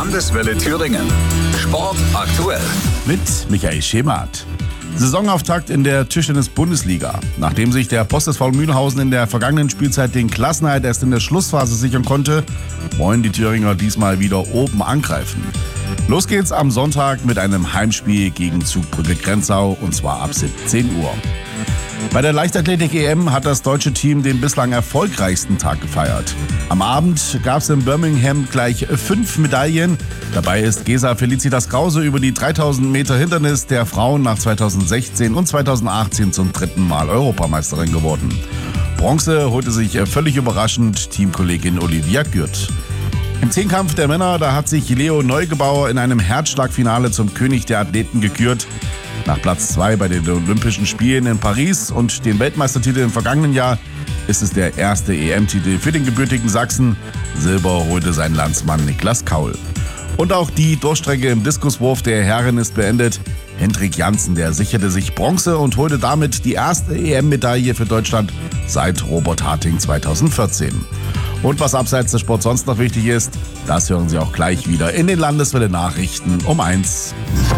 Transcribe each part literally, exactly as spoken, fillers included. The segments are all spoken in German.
Landeswelle Thüringen. Sport aktuell. Mit Michael Schemath. Saisonauftakt in der Tischtennis-Bundesliga. Nachdem sich der Post SV Mühlhausen in der vergangenen Spielzeit den Klassenerhalt erst in der Schlussphase sichern konnte, wollen die Thüringer diesmal wieder oben angreifen. Los geht's am Sonntag mit einem Heimspiel gegen Zugbrücke Grenzau, und zwar ab siebzehn Uhr. Bei der Leichtathletik-E M hat das deutsche Team den bislang erfolgreichsten Tag gefeiert. Am Abend gab es in Birmingham gleich fünf Medaillen. Dabei ist Gesa Felicitas Krause über die dreitausend Meter Hindernis der Frauen nach zweitausendsechzehn und zweitausendachtzehn zum dritten Mal Europameisterin geworden. Bronze holte sich völlig überraschend Teamkollegin Olivia Gürt. Im Zehnkampf der Männer, da hat sich Leo Neugebauer in einem Herzschlagfinale zum König der Athleten gekürt. Nach Platz zwei bei den Olympischen Spielen in Paris und den Weltmeistertitel im vergangenen Jahr ist es der erste E M-Titel für den gebürtigen Sachsen. Silber holte sein Landsmann Niklas Kaul. Und auch die Durchstrecke im Diskuswurf der Herren ist beendet. Hendrik Janssen, der sicherte sich Bronze und holte damit die erste E M-Medaille für Deutschland seit Robert Harting zweitausendvierzehn. Und was abseits des Sports sonst noch wichtig ist, das hören Sie auch gleich wieder in den Landeswelle-Nachrichten um eins.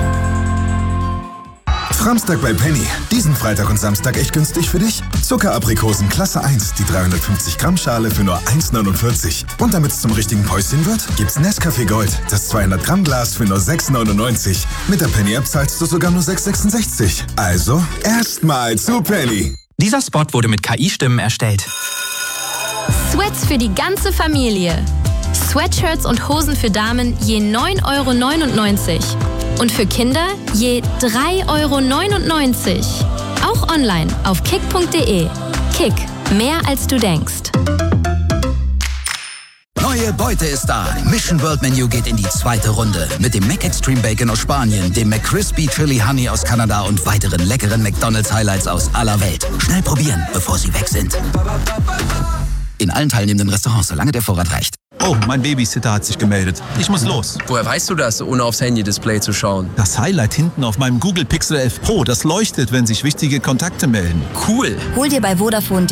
Samstag bei Penny. Diesen Freitag und Samstag echt günstig für dich? Zuckeraprikosen Klasse eins, die dreihundertfünfzig Gramm Schale für nur eins neunundvierzig. Und damit es zum richtigen Päuschen wird, gibt's Nescafé Gold, das zweihundert Gramm Glas für nur sechs neunundneunzig. Mit der Penny-App zahlst du sogar nur sechs sechsundsechzig. Also, erstmal zu Penny. Dieser Spot wurde mit K I-Stimmen erstellt. Sweats für die ganze Familie. Sweatshirts und Hosen für Damen je neun Euro neunundneunzig. Und für Kinder je drei Euro neunundneunzig. Auch online auf kick punkt de. Kick, mehr als du denkst. Neue Beute ist da. Mission World Menu geht in die zweite Runde. Mit dem Mac Extreme Bacon aus Spanien, dem McCrispy Chili Honey aus Kanada und weiteren leckeren McDonald's Highlights aus aller Welt. Schnell probieren, bevor sie weg sind. In allen teilnehmenden Restaurants, solange der Vorrat reicht. Oh, mein Babysitter hat sich gemeldet. Ich muss los. Woher weißt du das, ohne aufs Handy-Display zu schauen? Das Highlight hinten auf meinem Google Pixel elf Pro, das leuchtet, wenn sich wichtige Kontakte melden. Cool. Hol dir bei Vodafone